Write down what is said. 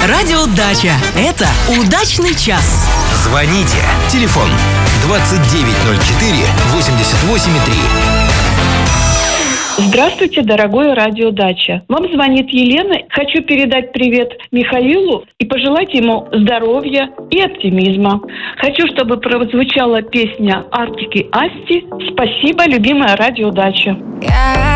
Радиодача. Это удачный час. Звоните. Телефон 2904 88,3. Здравствуйте, дорогой радиодача. Вам звонит Елена. Хочу передать привет Михаилу и пожелать ему здоровья и оптимизма. Хочу, чтобы прозвучала песня Артик и Асти «Спасибо, любимая радиодача».